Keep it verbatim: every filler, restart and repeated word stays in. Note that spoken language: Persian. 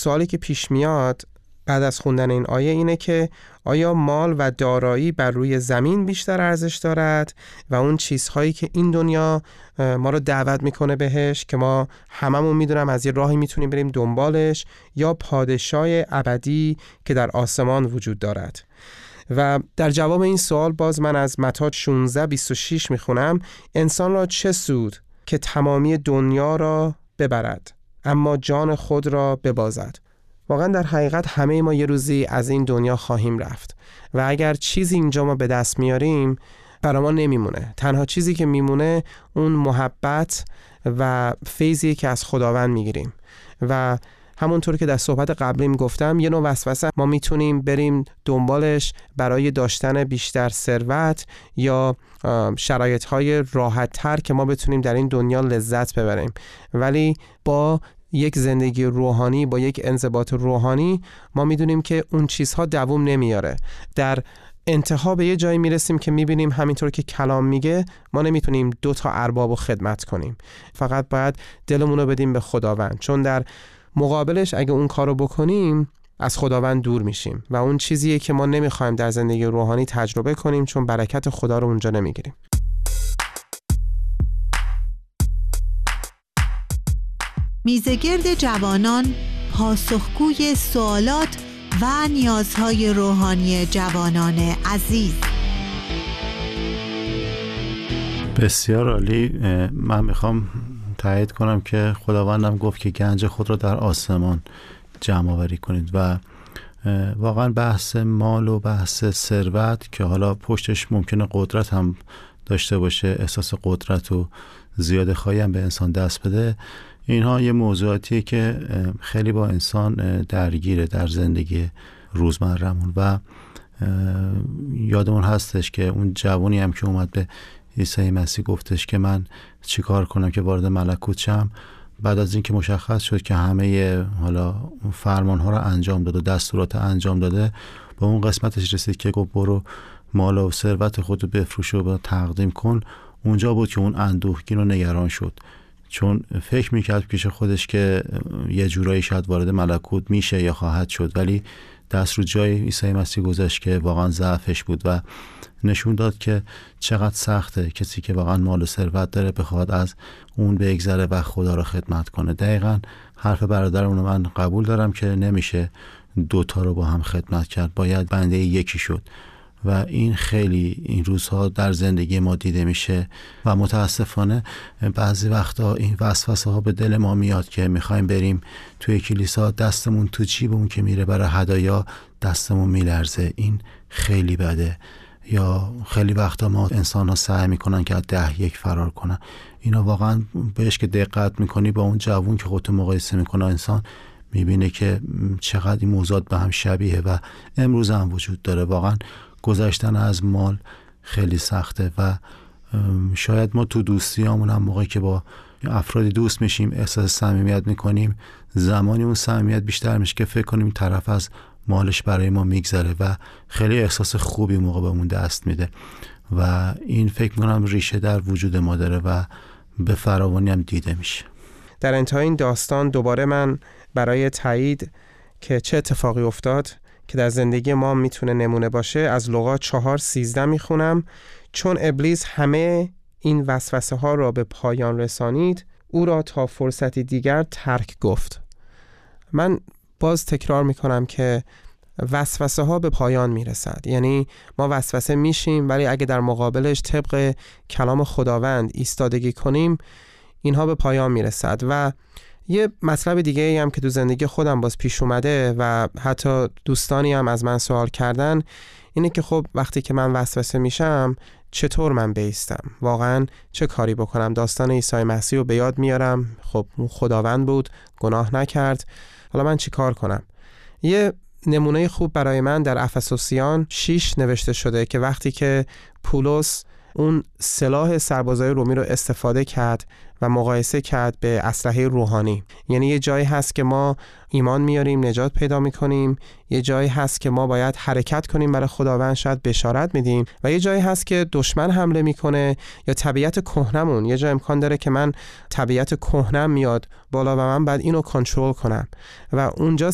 سوالی که پیش میاد بعد از خوندن این آیه اینه که آیا مال و دارایی بر روی زمین بیشتر ارزش دارد و اون چیزهایی که این دنیا ما رو دعوت میکنه بهش که ما هممون میدونم از یه راهی میتونیم بریم دنبالش، یا پادشاه ابدی که در آسمان وجود دارد؟ و در جواب این سوال باز من از متی شانزده بیست و شش میخونم: انسان را چه سود که تمامی دنیا را ببرد اما جان خود را ببازد. واقعا در حقیقت همه ما یه روزی از این دنیا خواهیم رفت و اگر چیزی اینجا ما به دست میاریم برای ما نمیمونه. تنها چیزی که میمونه اون محبت و فیضی که از خداوند میگیریم. و همونطور که در صحبت قبلیم گفتم، یه نوع وسوسه ما میتونیم بریم دنبالش برای داشتن بیشتر ثروت یا شرایط‌های راحت‌تر که ما بتونیم در این دنیا لذت ببریم، ولی با یک زندگی روحانی، با یک انضباط روحانی ما میدونیم که اون چیزها دوام نمیاره. در انتها به یه جایی میرسیم که میبینیم همینطور که کلام میگه ما نمیتونیم دو تا ارباب رو خدمت کنیم، فقط باید دلمون رو بدیم به خداوند، چون در مقابلش اگه اون کارو بکنیم از خداوند دور میشیم و اون چیزیه که ما نمیخوایم در زندگی روحانی تجربه کنیم، چون برکت خدا رو اونجا نمیگیریم. میزگرد جوانان پاسخگوی سوالات و نیازهای روحانی جوانان عزیز. بسیار عالی. من میخوام تایید کنم که خداوندم گفت که گنج خود را در آسمان جمع آوری کنید و واقعا بحث مال و بحث ثروت که حالا پشتش ممکنه قدرت هم داشته باشه، احساس قدرت و زیاده خواهی هم به انسان دست بده، اینها یه موضوعاتیه که خیلی با انسان درگیره در زندگی روزمره‌مون. و یادمون هستش که اون جوانی هم که اومد به عیسی مسیح گفتش که من چی کار کنم که وارد ملکوت شم، بعد از اینکه مشخص شد که همه حالا فرمان ها رو انجام داده و دستورات انجام داده، به اون قسمتش رسید که گفت برو مال و ثروت خود رو بفروش و تقدیم کن. اونجا بود که اون اندوهگین و نگران شد، چون فکر میکرد پیش خودش که یه جورایی شاید وارد ملکوت میشه یا خواهد شد، ولی دست رو جای عیسی مسیح گذاشت که واقعا ضعفش بود و نشون داد که چقدر سخته کسی که واقعا مال و ثروت داره بخواد از اون بگذره و خدا رو خدمت کنه. دقیقاً حرف برادرمون من قبول دارم که نمیشه دوتا رو با هم خدمت کرد، باید بنده یکی شد و این خیلی این روزها در زندگی ما دیده میشه و متاسفانه بعضی وقتا این وسوسه ها به دل ما میاد که میخوایم بریم توی کلیسا، دستمون تو جیبمون که میره برای هدایا دستمون میلرزه. این خیلی بده. یا خیلی وقتا ما انسان ها سعی میکنن که از ده یک فرار کنن. اینا واقعا بهش که دقت میکنی با اون جوون که خودتو مقایسه میکنه، انسان میبینه که چقدر این موضوعات به هم شبیه و امروز هم وجود داره. واقعا گذشتن از مال خیلی سخته و شاید ما تو دوستیامون هم موقعی که با افرادی دوست میشیم احساس صمیمیت میکنیم، زمانی اون صمیمیت بیشتر میشه که فکر کنیم طرف از مالش برای ما میگذره و خیلی احساس خوبی موقع بهمون دست میده و این فکر میکنم ریشه در وجود ما داره و به فراوانی هم دیده میشه. در انتهای این داستان دوباره من برای تایید که چه اتفاقی افتاد که در زندگی ما میتونه نمونه باشه از لوقا چهار سیزده میخونم: چون ابلیس همه این وسوسه ها را به پایان رسانید، او را تا فرصتی دیگر ترک گفت. من باز تکرار میکنم که وسوسه ها به پایان میرسد، یعنی ما وسوسه میشیم ولی اگه در مقابلش طبق کلام خداوند ایستادگی کنیم اینها به پایان میرسد. و یه مطلب دیگه هم که تو زندگی خودم باز پیش اومده و حتی دوستانی هم از من سوال کردن اینه که خب وقتی که من وسوسه میشم چطور من بایستم؟ واقعا چه کاری بکنم؟ داستان عیسی مسیح رو به یاد میارم، خب اون خداوند بود، گناه نکرد، حالا من چی کار کنم؟ یه نمونه خوب برای من در افسوسیان شش نوشته شده که وقتی که پولس اون سلاح سربازای رومی رو استفاده کرد و مقایسه کرد به اسلحه روحانی، یعنی یه جایی هست که ما ایمان میاریم نجات پیدا میکنیم، یه جایی هست که ما باید حرکت کنیم برای خداوند، شاید بشارت میدیم، و یه جایی هست که دشمن حمله میکنه یا طبیعت کهنمون، یه جا امکان داره که من طبیعت کهنم میاد بالا و من بعد اینو کنترل کنم و اونجا